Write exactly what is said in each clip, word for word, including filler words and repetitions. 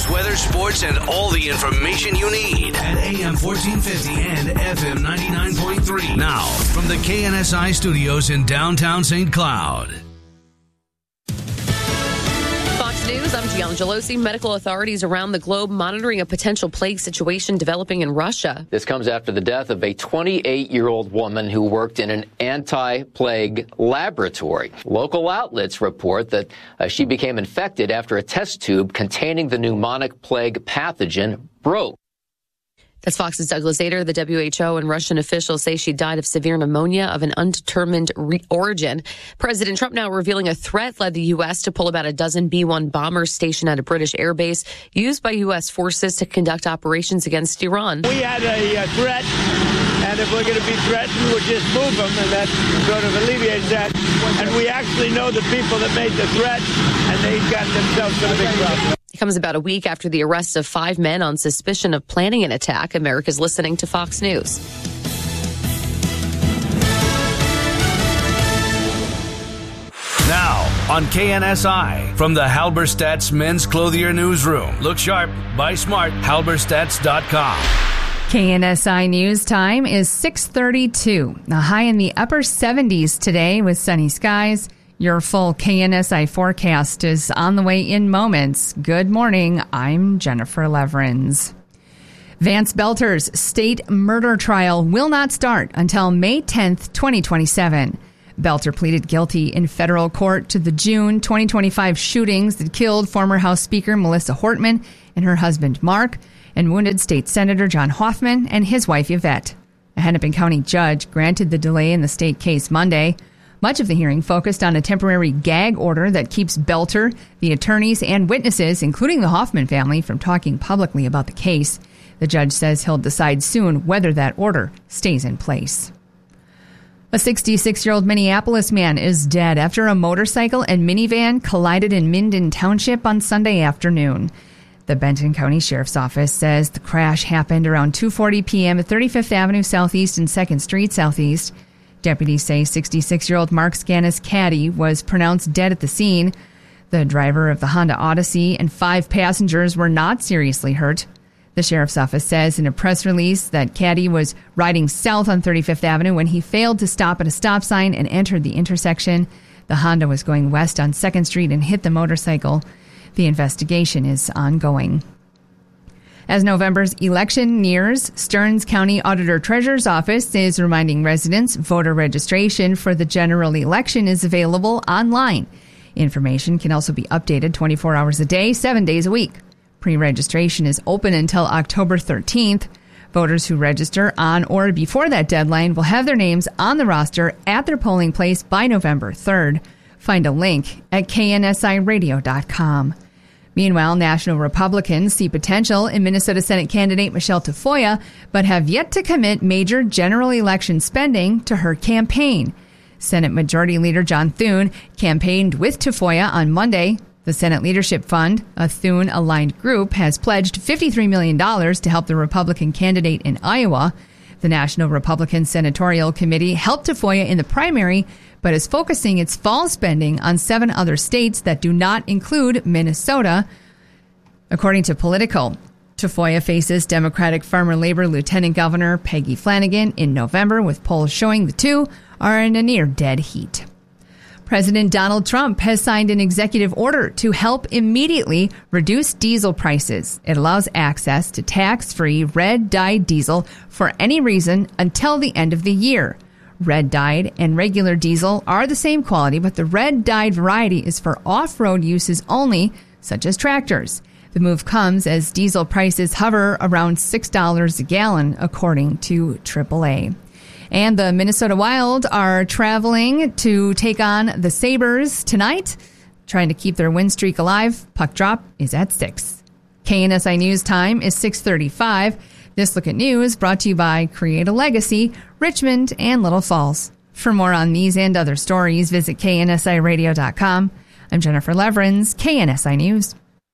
weather, sports, and all the information you need at A M fourteen fifty and F M ninety-nine point three. Now, from the K N S I studios in downtown Saint Cloud. News, I'm Gianna Gelosi. Medical authorities around the globe monitoring a potential plague situation developing in Russia. This comes after the death of a twenty-eight-year-old woman who worked in an anti-plague laboratory. Local outlets report that uh, she became infected after a test tube containing the pneumonic plague pathogen broke. That's Fox's Douglas Ader. The W H O and Russian officials say she died of severe pneumonia of an undetermined re- origin. President Trump now revealing a threat led the U S to pull about a dozen B one bombers stationed at a British airbase used by U S forces to conduct operations against Iran. We had a uh, threat, and if we're going to be threatened, we'll just move them, and that sort of alleviates that. And we actually know the people that made the threat, and they've gotten themselves in a big problem. It comes about a week after the arrest of five men on suspicion of planning an attack. America's listening to Fox News. Now, on K N S I, from the Halberstadt's Men's Clothier Newsroom. Look sharp, buy smart, halberstadts dot com. K N S I News time is six thirty-two. A high in the upper seventies today with sunny skies. Your full K N S I forecast is on the way in moments. Good morning. I'm Jennifer Leverins. Vance Belter's state murder trial will not start until May tenth, twenty twenty-seven. Belter pleaded guilty in federal court to the June twenty twenty-five shootings that killed former House Speaker Melissa Hortman and her husband Mark, and wounded State Senator John Hoffman and his wife Yvette. A Hennepin County judge granted the delay in the state case Monday. Much of the hearing focused on a temporary gag order that keeps Belter, the attorneys, and witnesses, including the Hoffman family, from talking publicly about the case. The judge says he'll decide soon whether that order stays in place. A sixty-six-year-old Minneapolis man is dead after a motorcycle and minivan collided in Minden Township on Sunday afternoon. The Benton County Sheriff's Office says the crash happened around two forty p.m. at thirty-fifth Avenue Southeast and second Street Southeast. Deputies say sixty-six-year-old Mark Scanis Caddy was pronounced dead at the scene. The driver of the Honda Odyssey and five passengers were not seriously hurt. The Sheriff's Office says in a press release that Caddy was riding south on thirty-fifth Avenue when he failed to stop at a stop sign and entered the intersection. The Honda was going west on second Street and hit the motorcycle. The investigation is ongoing. As November's election nears, Stearns County Auditor Treasurer's Office is reminding residents voter registration for the general election is available online. Information can also be updated twenty-four hours a day, seven days a week. Pre-registration is open until October thirteenth. Voters who register on or before that deadline will have their names on the roster at their polling place by November third. Find a link at K N S I radio dot com. Meanwhile, National Republicans see potential in Minnesota Senate candidate Michelle Tafoya, but have yet to commit major general election spending to her campaign. Senate Majority Leader John Thune campaigned with Tafoya on Monday. The Senate Leadership Fund, a Thune-aligned group, has pledged fifty-three million dollars to help the Republican candidate in Iowa. The National Republican Senatorial Committee helped Tafoya in the primary, but is focusing its fall spending on seven other states that do not include Minnesota. According to Politico, Tafoya faces Democratic Farmer Labor Lieutenant Governor Peggy Flanagan in November, with polls showing the two are in a near-dead heat. President Donald Trump has signed an executive order to help immediately reduce diesel prices. It allows access to tax-free red-dyed diesel for any reason until the end of the year. Red-dyed and regular diesel are the same quality, but the red-dyed variety is for off-road uses only, such as tractors. The move comes as diesel prices hover around six dollars a gallon, according to triple A. And the Minnesota Wild are traveling to take on the Sabres tonight, trying to keep their win streak alive. Puck drop is at six. K N S I News time is six thirty-five. This Look at News brought to you by Create a Legacy, Richmond, and Little Falls. For more on these and other stories, visit K N S I radio dot com. I'm Jennifer Leverins, K N S I News.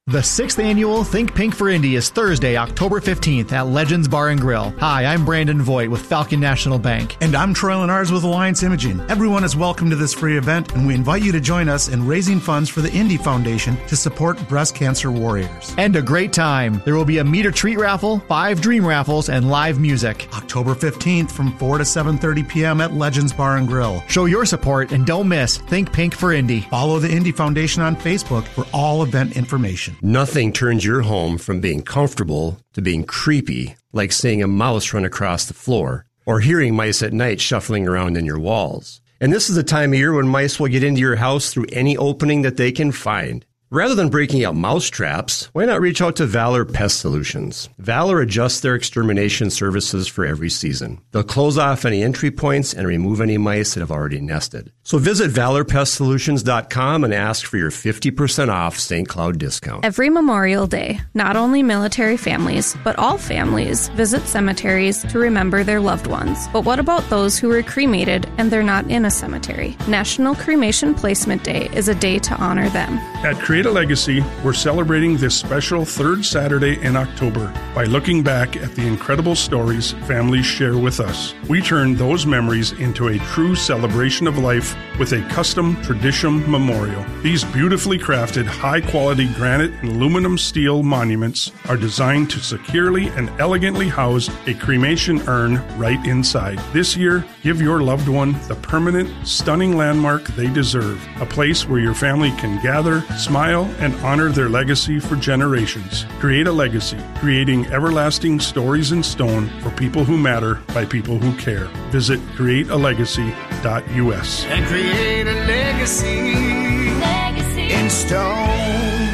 The sixth annual Think Pink for Indy is Thursday, October fifteenth at Legends Bar and Grill. Hi, I'm Brandon Voigt with Falcon National Bank. And I'm Troy Lenars with Alliance Imaging. Everyone is welcome to this free event, and we invite you to join us in raising funds for the Indy Foundation to support breast cancer warriors. And a great time. There will be a meet or treat raffle, five dream raffles, and live music. October fifteenth from four to seven thirty p.m. at Legends Bar and Grill. Show your support and don't miss Think Pink for Indy. Follow the Indy Foundation on Facebook for all event information. Nothing turns your home from being comfortable to being creepy, like seeing a mouse run across the floor or hearing mice at night shuffling around in your walls. And this is the time of year when mice will get into your house through any opening that they can find. Rather than breaking out mouse traps, why not reach out to Valor Pest Solutions? Valor adjusts their extermination services for every season. They'll close off any entry points and remove any mice that have already nested. So visit valor pest solutions dot com and ask for your fifty percent off Saint Cloud discount. Every Memorial Day, not only military families, but all families visit cemeteries to remember their loved ones. But what about those who were cremated and they're not in a cemetery? National Cremation Placement Day is a day to honor them. At Create a Legacy, we're celebrating this special third Saturday in October by looking back at the incredible stories families share with us. We turn those memories into a true celebration of life with a custom Tradition Memorial. These beautifully crafted, high-quality granite and aluminum steel monuments are designed to securely and elegantly house a cremation urn right inside. This year, give your loved one the permanent, stunning landmark they deserve, a place where your family can gather, smile, and honor their legacy for generations. Create a legacy, creating everlasting stories in stone for people who matter by people who care. Visit create a legacy dot u s. And create a legacy, legacy in stone.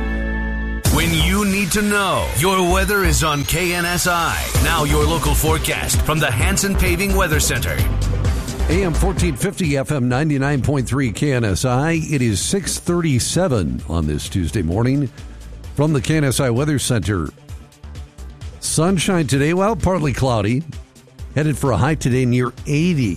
When you need to know, your weather is on K N S I. Now your local forecast from the Hanson Paving Weather Center. A M fourteen fifty, F M ninety-nine point three K N S I. It is six thirty-seven on this Tuesday morning from the K N S I Weather Center. Sunshine today, well, partly cloudy. Headed for a high today near eighty.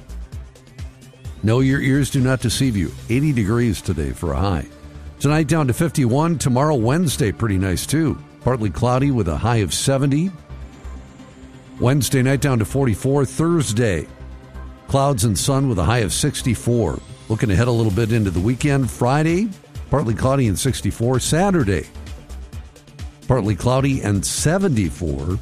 No, your ears do not deceive you. eighty degrees today for a high. Tonight down to fifty-one. Tomorrow, Wednesday, pretty nice too. Partly cloudy with a high of seventy. Wednesday night down to forty-four. Thursday, clouds and sun with a high of sixty-four. Looking ahead a little bit into the weekend. Friday, partly cloudy and sixty-four. Saturday, partly cloudy and seventy-four.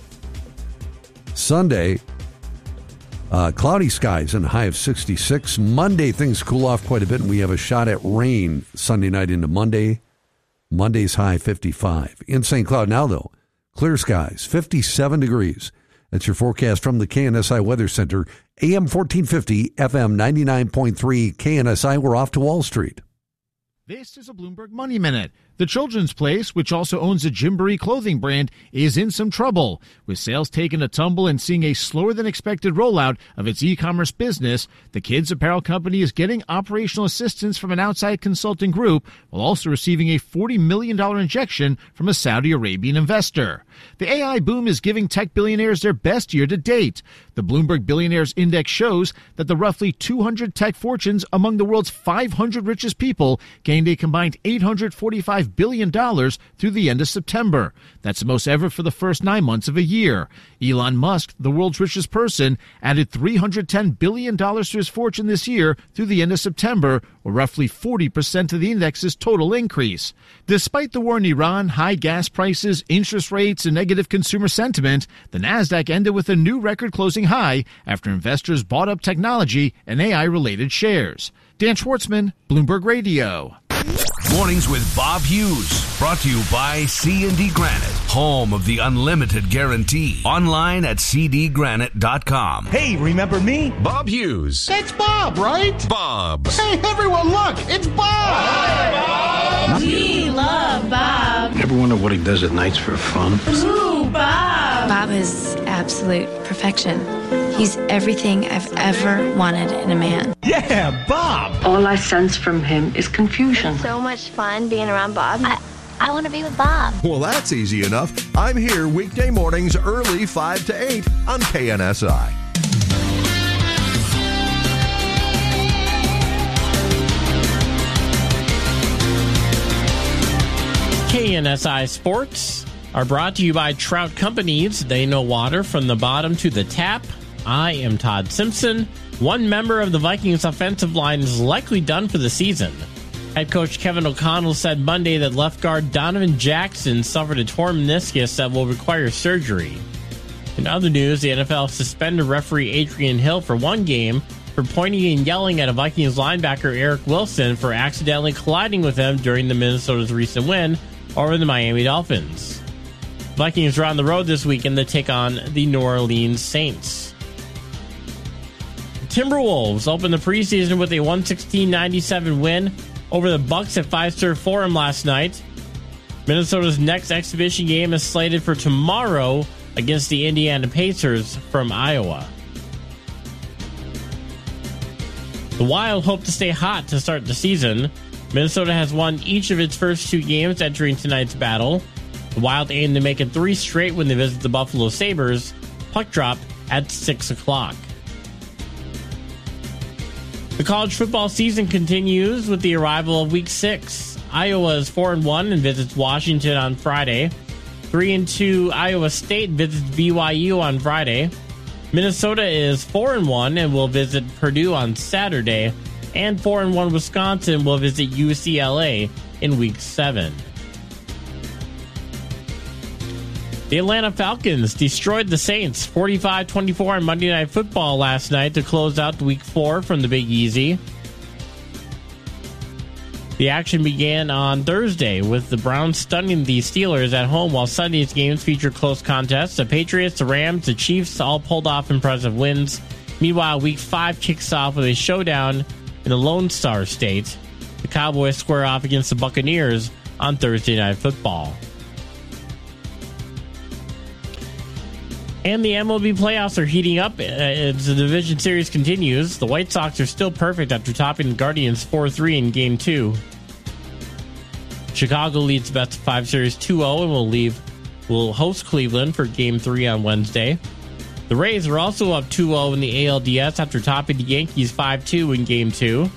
Sunday, uh, cloudy skies and a high of sixty-six. Monday, things cool off quite a bit, and we have a shot at rain Sunday night into Monday. Monday's high fifty-five. In Saint Cloud now, though, clear skies, fifty-seven degrees. That's your forecast from the K N S I Weather Center. A M fourteen fifty, F M ninety-nine point three, K N S I. We're off to Wall Street. This is a Bloomberg Money Minute. The Children's Place, which also owns a Gymboree clothing brand, is in some trouble. With sales taking a tumble and seeing a slower-than-expected rollout of its e-commerce business, the kids' apparel company is getting operational assistance from an outside consulting group while also receiving a forty million dollars injection from a Saudi Arabian investor. The A I boom is giving tech billionaires their best year to date. The Bloomberg Billionaires Index shows that the roughly two hundred tech fortunes among the world's five hundred richest people gained a combined eight hundred forty-five billion dollars through the end of September. That's the most ever for the first nine months of a year. Elon Musk, the world's richest person, added three hundred ten billion dollars to his fortune this year through the end of September, or roughly forty percent of the index's total increase. Despite the war in Iran, high gas prices, interest rates, and negative consumer sentiment, the Nasdaq ended with a new record closing high after investors bought up technology and A I-related shares. Dan Schwartzman, Bloomberg Radio. Mornings with Bob Hughes, brought to you by C and D Granite, home of the unlimited guarantee. Online at c d granite dot com. Hey, remember me? Bob Hughes. That's Bob, right? Bob. Hey, everyone, look, it's Bob. Hi, Bob. We love Bob. Ever wonder what he does at nights for fun? Ooh, Bob. Bob is absolute perfection. He's everything I've ever wanted in a man. Yeah, Bob! All I sense from him is confusion. It's so much fun being around Bob. I, I want to be with Bob. Well, that's easy enough. I'm here weekday mornings early five to eight on K N S I. K N S I Sports are brought to you by Trout Companies. They know water from the bottom to the tap. I am Todd Simpson. One member of the Vikings offensive line is likely done for the season. Head coach Kevin O'Connell said Monday that left guard Donovan Jackson suffered a torn meniscus that will require surgery. In other news, the N F L suspended referee Adrian Hill for one game for pointing and yelling at a Vikings linebacker Eric Wilson for accidentally colliding with him during the Minnesota's recent win over the Miami Dolphins. Vikings are on the road this weekend to take on the New Orleans Saints. Timberwolves opened the preseason with a one sixteen ninety-seven win over the Bucks at Fiserv Forum last night. Minnesota's next exhibition game is slated for tomorrow against the Indiana Pacers from Iowa. The Wild hope to stay hot to start the season. Minnesota has won each of its first two games entering tonight's battle. The Wild aim to make it three straight when they visit the Buffalo Sabres. Puck drop at six o'clock. The college football season continues with the arrival of Week six. Iowa is four and one and visits Washington on Friday. three and two Iowa State visits B Y U on Friday. Minnesota is four and one and will visit Purdue on Saturday. And four and one Wisconsin will visit U C L A in Week seven. The Atlanta Falcons destroyed the Saints forty-five twenty-four on Monday Night Football last night to close out Week four from the Big Easy. The action began on Thursday with the Browns stunning the Steelers at home, while Sunday's games featured close contests. The Patriots, the Rams, the Chiefs all pulled off impressive wins. Meanwhile, Week five kicks off with a showdown in the Lone Star State. The Cowboys square off against the Buccaneers on Thursday Night Football. And the M L B playoffs are heating up as the division series continues. The White Sox are still perfect after topping the Guardians four three in Game two. Chicago leads the best of five series two oh and will leave will host Cleveland for Game three on Wednesday. The Rays are also up two oh in the A L D S after topping the Yankees five two in Game two.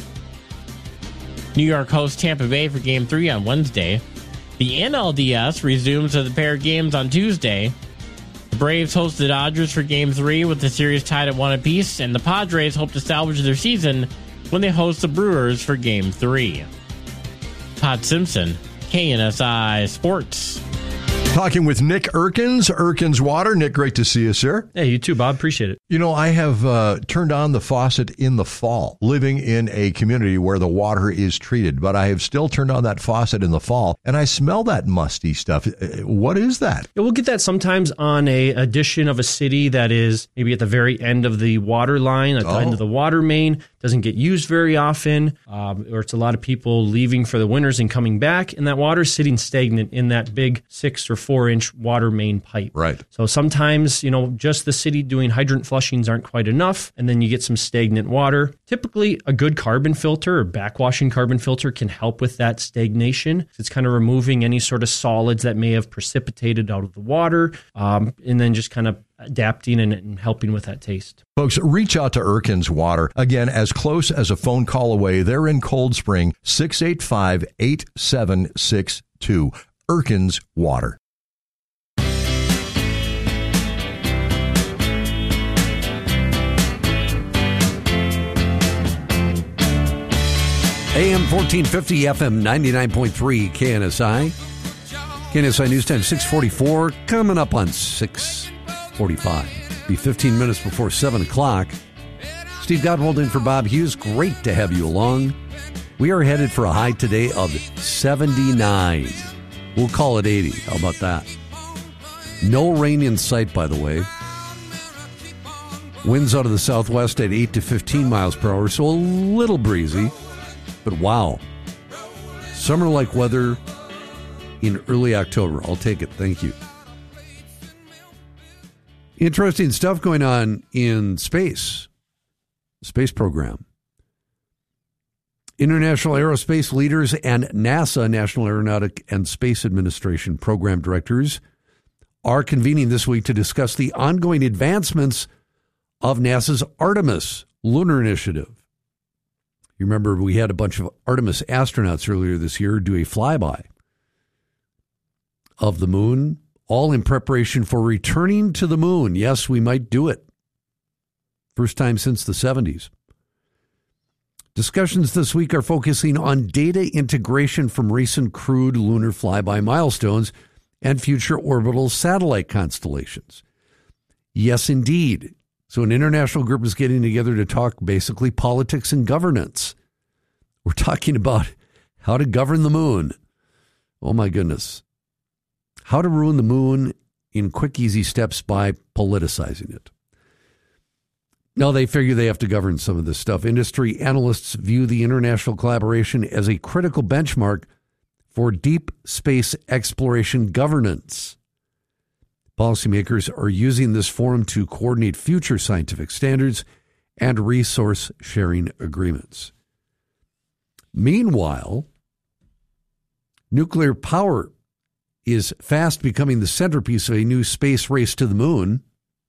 New York hosts Tampa Bay for Game three on Wednesday. The N L D S resumes with a pair of games on Tuesday. The Braves host the Dodgers for Game three with the series tied at one apiece, and the Padres hope to salvage their season when they host the Brewers for Game three. Todd Simpson, K N S I Sports. Talking with Nick Erkins, Erkins Water. Nick, great to see you, sir. Hey, you too, Bob. Appreciate it. You know, I have uh, turned on the faucet in the fall, living in a community where the water is treated, but I have still turned on that faucet in the fall, and I smell that musty stuff. What is that? Yeah, we'll get that sometimes on a addition of a city that is maybe at the very end of the water line, at the Oh. end of the water main, doesn't get used very often, um, or it's a lot of people leaving for the winters and coming back, and that water is sitting stagnant in that big six or four inch water main pipe. Right. So sometimes, you know, just the city doing hydrant flushings aren't quite enough, and then you get some stagnant water. Typically, a good carbon filter or backwashing carbon filter can help with that stagnation. It's kind of removing any sort of solids that may have precipitated out of the water, um, and then just kind of adapting and, and helping with that taste. Folks, reach out to Erkins Water. Again, as close as a phone call away. They're in Cold Spring, six eight five, eight seven six two. Erkins Water. A M fourteen fifty, F M ninety-nine point three, K N S I. K N S I News Time, six forty-four, coming up on six forty-five. Be fifteen minutes before seven o'clock. Steve Godwald in for Bob Hughes. Great to have you along. We are headed for a high today of seventy-nine. We'll call it eighty. How about that? No rain in sight, by the way. Winds out of the southwest at eight to fifteen miles per hour, so a little breezy. But wow, summer-like weather in early October. I'll take it. Thank you. Interesting stuff going on in space. Space program. International aerospace leaders and NASA, National Aeronautic and Space Administration program directors, are convening this week to discuss the ongoing advancements of NASA's Artemis lunar initiative. You remember we had a bunch of Artemis astronauts earlier this year do a flyby. of the moon, all in preparation for returning to the moon. Yes, we might do it. First time since the seventies. Discussions this week are focusing on data integration from recent crewed lunar flyby milestones and future orbital satellite constellations. Yes, indeed. So an international group is getting together to talk basically politics and governance. We're talking about how to govern the moon. Oh, my goodness. How to ruin the moon in quick, easy steps by politicizing it. Now, they figure they have to govern some of this stuff. Industry analysts view the international collaboration as a critical benchmark for deep space exploration governance. Policymakers are using this forum to coordinate future scientific standards and resource sharing agreements. Meanwhile, nuclear power is fast becoming the centerpiece of a new space race to the moon.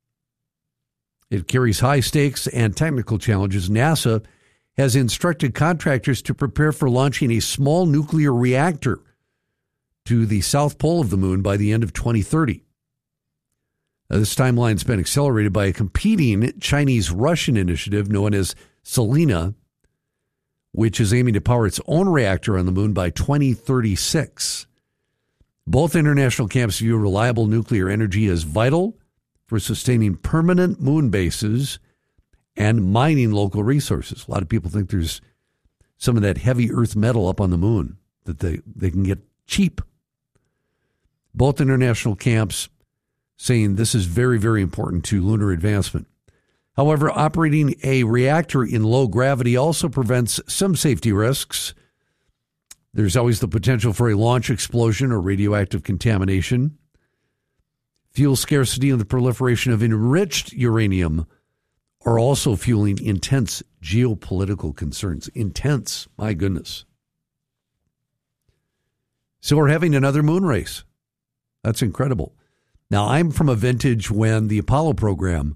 It carries high stakes and technical challenges. NASA has instructed contractors to prepare for launching a small nuclear reactor to the south pole of the moon by the end of twenty thirty. Now, this timeline's been accelerated by a competing Chinese-Russian initiative known as Selena, which is aiming to power its own reactor on the moon by twenty thirty-six. Both international camps view reliable nuclear energy as vital for sustaining permanent moon bases and mining local resources. A lot of people think there's some of that heavy earth metal up on the moon that they, they can get cheap. Both international camps saying this is very, very important to lunar advancement. However, operating a reactor in low gravity also prevents some safety risks. There's always the potential for a launch explosion or radioactive contamination. Fuel scarcity and the proliferation of enriched uranium are also fueling intense geopolitical concerns. Intense, my goodness. So we're having another moon race. That's incredible. Now, I'm from a vintage when the Apollo program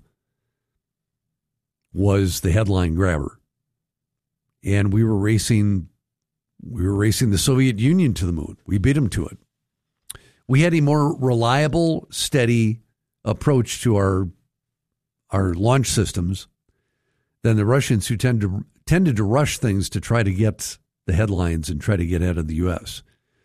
was the headline grabber. And we were racing, we were racing the Soviet Union to the moon. We beat them to it. We had a more reliable, steady approach to our our launch systems than the Russians, who tend to tended to rush things to try to get the headlines and try to get ahead of the U S.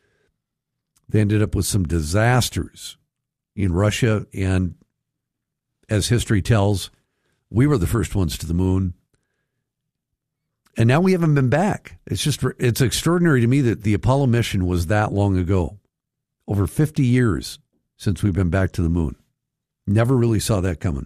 They ended up with some disasters in Russia, and as history tells, we were the first ones to the moon. And now we haven't been back. It's just, it's extraordinary to me that the Apollo mission was that long ago. Over fifty years since we've been back to the moon. Never really saw that coming.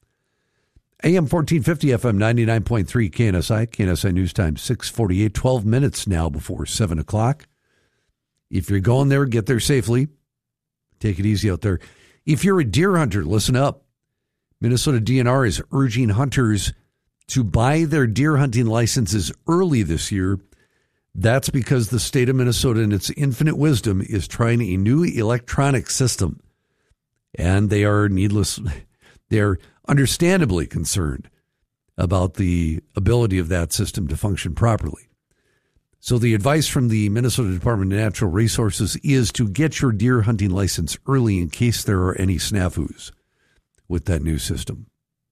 A M fourteen fifty, F M ninety-nine point three, K N S I. K N S I News Time, six forty-eight, twelve minutes now before seven o'clock. If you're going there, get there safely. Take it easy out there. If you're a deer hunter, listen up. Minnesota D N R is urging hunters to buy their deer hunting licenses early this year. That's because the state of Minnesota, in its infinite wisdom, is trying a new electronic system. And they are needless, they're understandably concerned about the ability of that system to function properly. So the advice from the Minnesota Department of Natural Resources is to get your deer hunting license early in case there are any snafus with that new system.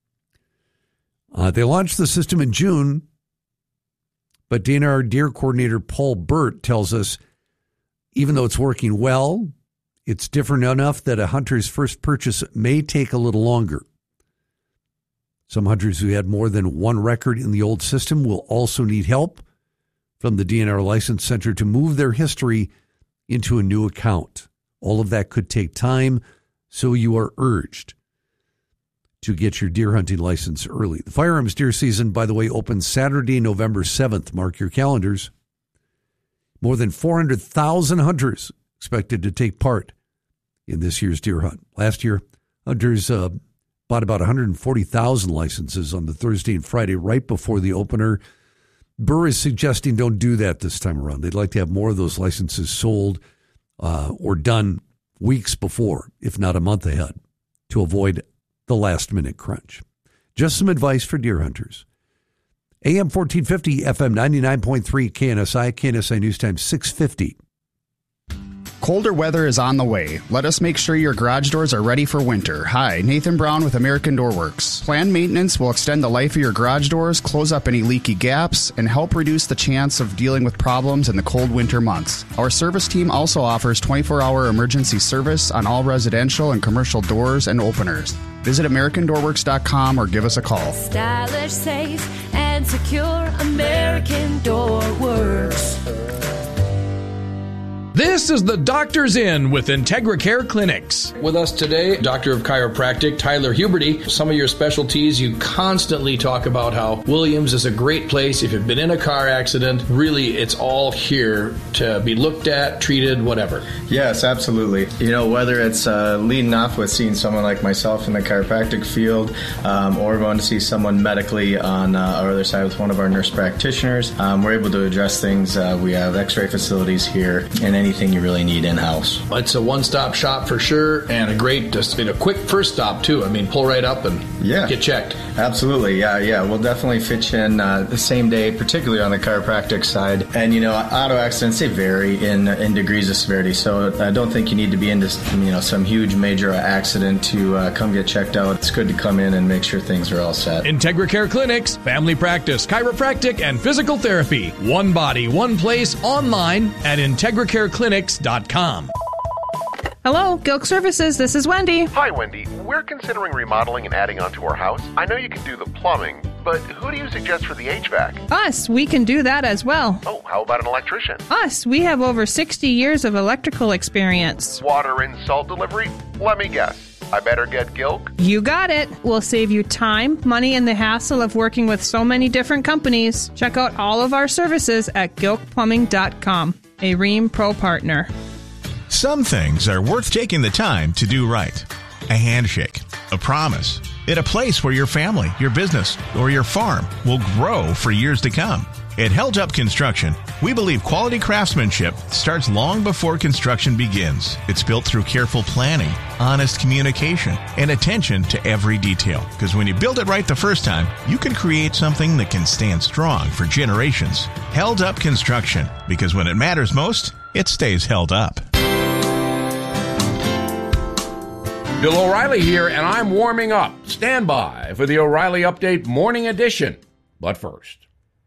Uh, they launched the system in June, but D N R Deer Coordinator Paul Burt tells us, even though it's working well, it's different enough that a hunter's first purchase may take a little longer. Some hunters who had more than one record in the old system will also need help from the D N R License Center to move their history into a new account. All of that could take time, so you are urged to get your deer hunting license early. The firearms deer season, by the way, opens Saturday, November seventh. Mark your calendars. More than four hundred thousand hunters expected to take part in this year's deer hunt. Last year, hunters uh, bought about one hundred forty thousand licenses on the Thursday and Friday right before the opener. Burr is suggesting don't do that this time around. They'd like to have more of those licenses sold uh, or done weeks before, if not a month ahead, to avoid the last-minute crunch. Just some advice for deer hunters. A M fourteen fifty, F M ninety-nine point three, K N S I, K N S I News Time, six fifty. Colder weather is on the way. Let us make sure your garage doors are ready for winter. Hi, Nathan Brown with American Door Works. Planned maintenance will extend the life of your garage doors, close up any leaky gaps, and help reduce the chance of dealing with problems in the cold winter months. Our service team also offers twenty-four hour emergency service on all residential and commercial doors and openers. Visit American Door Works dot com or give us a call. Stylish, safe, and secure. American Door Works. This is the Doctor's In with IntegraCare Clinics. With us today, Doctor of Chiropractic, Tyler Huberty. Some of your specialties, you constantly talk about how Williams is a great place. If you've been in a car accident, really, it's all here to be looked at, treated, whatever. Yes, absolutely. You know, whether it's uh, leading off with seeing someone like myself in the chiropractic field, um, or going to see someone medically on uh, our other side with one of our nurse practitioners, um, we're able to address things. Uh, we have x-ray facilities here, and anything you really need in-house. It's a one-stop shop for sure, and a great, just a quick first stop too. I mean, pull right up and yeah. get checked. Absolutely, yeah, yeah. We'll definitely fit you in uh, the same day, particularly on the chiropractic side. And you know, auto accidents, they vary in in degrees of severity. So I don't think you need to be into you know some huge major accident to uh, come get checked out. It's good to come in and make sure things are all set. IntegraCare Clinics, family practice, chiropractic, and physical therapy. One body, one place, online at IntegraCare Clinics dot com. Hello, Gilk Services. This is Wendy. Hi, Wendy. We're considering remodeling and adding onto our house. I know you can do the plumbing, but who do you suggest for the H V A C? Us. We can do that as well. Oh, how about an electrician? Us. We have over sixty years of electrical experience. Water and salt delivery? Let me guess. I better get Gilk? You got it. We'll save you time, money, and the hassle of working with so many different companies. Check out all of our services at gilk plumbing dot com, a Rheem Pro partner. Some things are worth taking the time to do right. A handshake, a promise, at a place where your family, your business, or your farm will grow for years to come. At Held Up Construction, we believe quality craftsmanship starts long before construction begins. It's built through careful planning, honest communication, and attention to every detail. Because when you build it right the first time, you can create something that can stand strong for generations. Held Up Construction, because when it matters most, it stays held up. Bill O'Reilly here, and I'm warming up. Stand by for the O'Reilly Update Morning Edition. But first,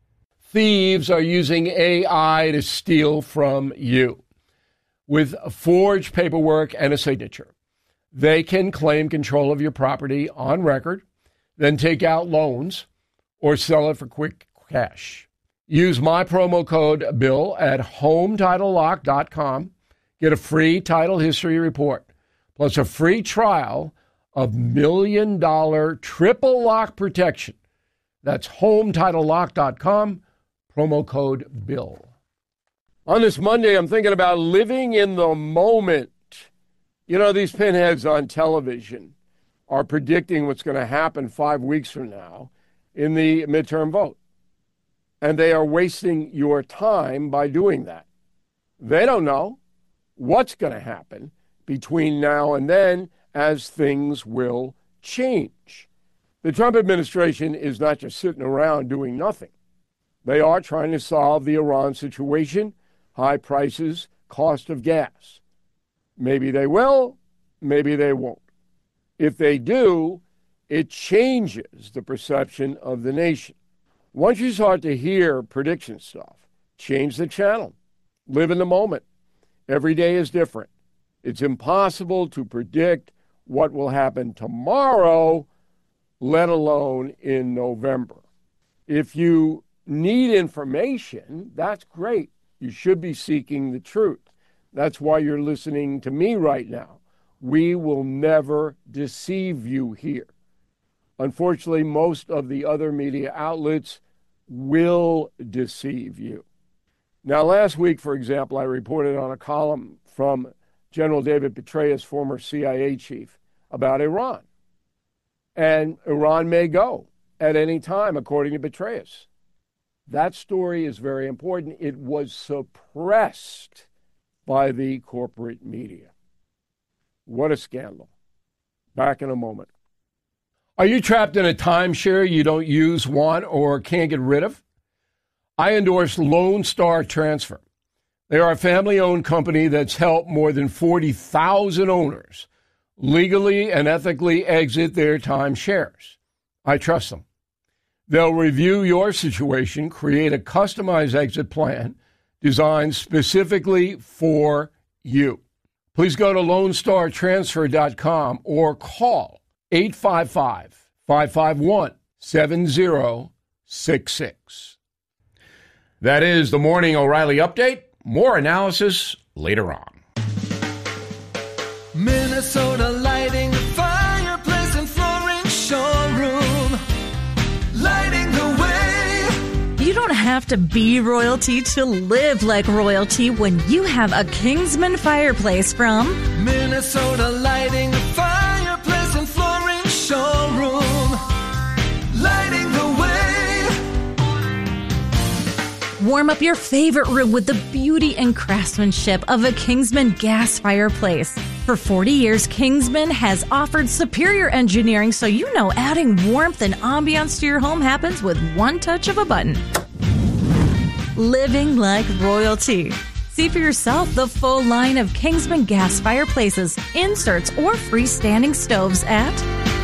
thieves are using A I to steal from you. With forged paperwork and a signature, they can claim control of your property on record, then take out loans or sell it for quick cash. Use my promo code BILL at home title lock dot com. Get a free title history report, plus a free trial of million dollar triple lock protection. That's home title lock dot com, promo code BILL. On this Monday, I'm thinking about living in the moment. You know, these pinheads on television are predicting what's going to happen five weeks from now in the midterm vote. And they are wasting your time by doing that. They don't know what's going to happen between now and then, as things will change. The Trump administration is not just sitting around doing nothing. They are trying to solve the Iran situation, high prices, cost of gas. Maybe they will, maybe they won't. If they do, it changes the perception of the nation. Once you start to hear prediction stuff, change the channel. Live in the moment. Every day is different. It's impossible to predict what will happen tomorrow, let alone in November. If you need information, that's great. You should be seeking the truth. That's why you're listening to me right now. We will never deceive you here. Unfortunately, most of the other media outlets will deceive you. Now, last week, for example, I reported on a column from General David Petraeus, former C I A chief, about Iran. And Iran may go at any time, according to Petraeus. That story is very important. It was suppressed by the corporate media. What a scandal. Back in a moment. Are you trapped in a timeshare you don't use, want, or can't get rid of? I endorse Lone Star Transfer. They are a family-owned company that's helped more than forty thousand owners legally and ethically exit their timeshares. I trust them. They'll review your situation, create a customized exit plan designed specifically for you. Please go to lone star transfer dot com or call eight five five, five five one, seven zero six six. That is the Morning O'Reilly Update. More analysis later on. Minnesota Lighting, the fireplace and flooring showroom. Lighting the way. You don't have to be royalty to live like royalty when you have a Kingsman fireplace from Minnesota Lighting, the fireplace and flooring showroom. Lighting the way. Warm up your favorite room with the beauty and craftsmanship of a Kingsman gas fireplace. For forty years, Kingsman has offered superior engineering, so you know adding warmth and ambiance to your home happens with one touch of a button. Living like royalty. See for yourself the full line of Kingsman gas fireplaces, inserts, or freestanding stoves at